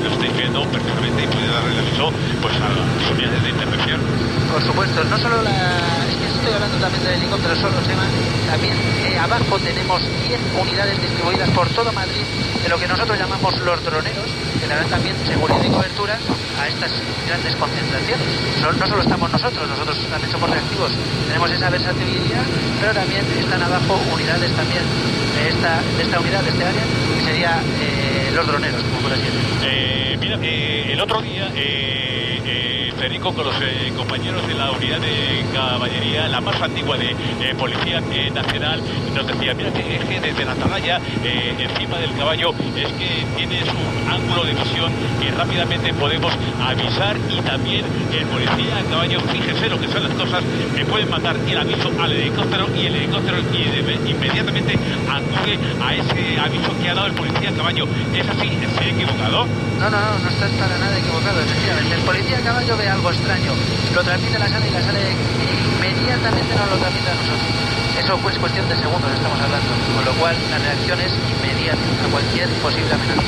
lo estáis viendo perfectamente y podéis darle el aviso pues a las unidades de intervención. Por supuesto, no solo es que estoy hablando también del helicóptero solo, Chema, también abajo tenemos 10 unidades distribuidas por todo Madrid de lo que nosotros llamamos los droneros, que darán también seguridad y cobertura a estas grandes concentraciones. No solo estamos nosotros también somos reactivos, tenemos esa versatilidad, pero también están abajo unidades también de esta unidad, de este área, que sería los droneros, como por así decirlo. Mira, el otro día Federico, con los compañeros de la unidad de caballería, la más antigua de Policía Nacional, nos decía, mira que es que desde la atalaya, encima del caballo, es que tienes un ángulo de visión que rápidamente podemos avisar, y también el policía a caballo, fíjese lo que son las cosas, me pueden mandar el aviso al helicóptero y el helicóptero inmediatamente acude a ese aviso que ha dado el policía a caballo. ¿Es así? ¿Estoy equivocado? No estás para nada equivocado, efectivamente. El policía a caballo ve algo extraño, lo transmite a la sala y la sala inmediatamente nos lo transmite a nosotros. Eso pues cuestión de segundos estamos hablando, con lo cual la reacción es inmediata a cualquier posible amenaza.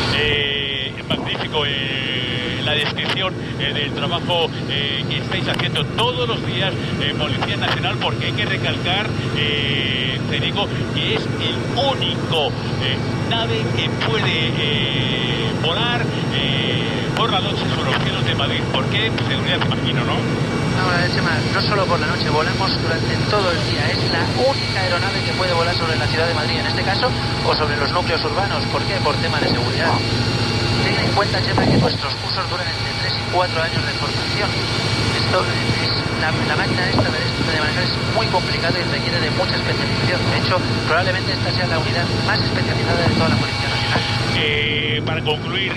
Magnífico la descripción del trabajo que estáis haciendo todos los días en Policía Nacional, porque hay que recalcar, Federico, que es el único nave que puede volar por la noche sobre los cielos de Madrid. ¿Por qué? Seguridad, imagino, ¿no? No solo por la noche, volamos durante todo el día. Es la única aeronave que puede volar sobre la ciudad de Madrid, en este caso, o sobre los núcleos urbanos. ¿Por qué? Por tema de seguridad. Ten en cuenta, Chema, que nuestros cursos duran entre 3 y 4 años de formación. Esto es la máquina esta de manejar es muy complicada y requiere de mucha especialización. De hecho, probablemente esta sea la unidad más especializada de toda la Policía Nacional. Para concluir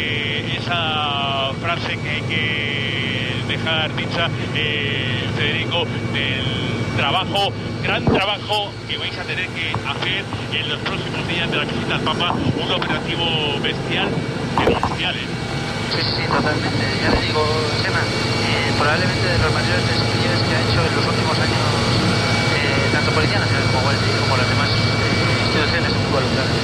esa frase que hay que dejar dicha, Federico, del trabajo, gran trabajo que vais a tener que hacer en los próximos días de la visita al Papa, un operativo bestial, pero bestial, ¿eh? Sí, totalmente. Ya le digo, Chema, probablemente de los mayores despliegues que ha hecho en los últimos años tanto Policía Nacional como Guardia como las demás instituciones involucradas.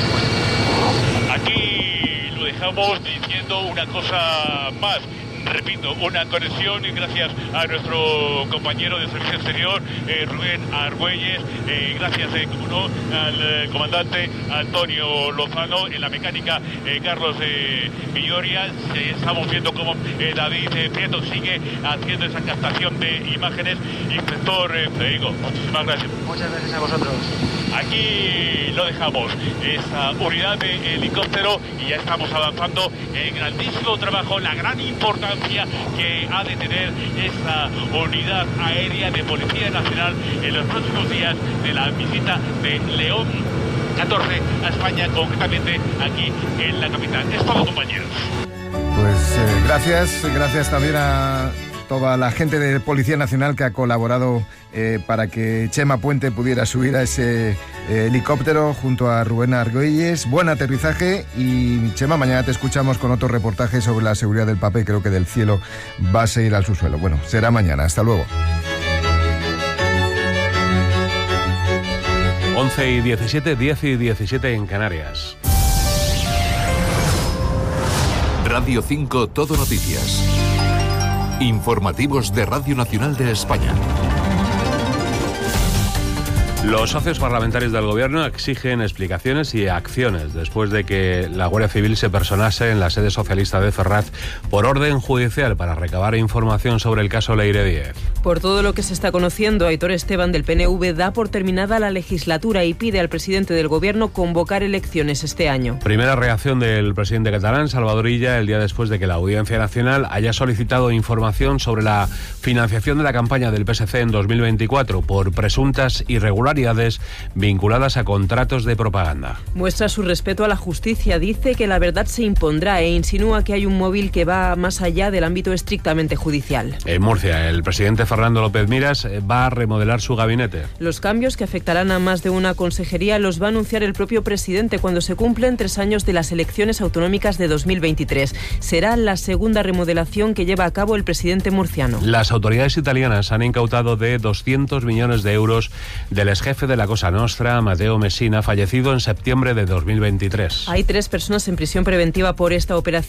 Aquí lo dejamos diciendo una cosa más. Repito, una conexión, y gracias a nuestro compañero de Servicio Exterior, Rubén Argüelles, gracias, como no, al comandante Antonio Lozano, en la mecánica Carlos Villoria. Estamos viendo cómo David Prieto sigue haciendo esa captación de imágenes. Inspector Federico, muchísimas gracias. Muchas gracias a vosotros. Aquí lo dejamos, esa unidad de helicóptero, y ya estamos avanzando el grandísimo trabajo, la gran importancia que ha de tener esta unidad aérea de Policía Nacional en los próximos días de la visita de León 14 a España, concretamente aquí en la capital. Es todo, compañeros. Pues gracias también a toda la gente de Policía Nacional que ha colaborado para que Chema Puente pudiera subir a ese helicóptero junto a Rubén Argüelles. Buen aterrizaje, y Chema, mañana te escuchamos con otro reportaje sobre la seguridad del Papa, y creo que del cielo va a seguir al subsuelo. Bueno, será mañana. Hasta luego. 11:17, 10:17 en Canarias. Radio 5 Todo Noticias. Informativos de Radio Nacional de España. Los socios parlamentarios del Gobierno exigen explicaciones y acciones después de que la Guardia Civil se personase en la sede socialista de Ferraz por orden judicial para recabar información sobre el caso Leire Díez. Por todo lo que se está conociendo, Aitor Esteban del PNV da por terminada la legislatura y pide al presidente del Gobierno convocar elecciones este año. Primera reacción del presidente catalán, Salvador Illa, el día después de que la Audiencia Nacional haya solicitado información sobre la financiación de la campaña del PSC en 2024 por presuntas irregularidades vinculadas a contratos de propaganda. Muestra su respeto a la justicia, dice que la verdad se impondrá e insinúa que hay un móvil que va más allá del ámbito estrictamente judicial. En Murcia, el presidente Fernando López Miras va a remodelar su gabinete. Los cambios, que afectarán a más de una consejería, los va a anunciar el propio presidente cuando se cumplen 3 años de las elecciones autonómicas de 2023. Será la segunda remodelación que lleva a cabo el presidente murciano. Las autoridades italianas han incautado de 200 millones de euros del exjefe de la Cosa Nostra, Matteo Messina, fallecido en septiembre de 2023. Hay 3 personas en prisión preventiva por esta operación.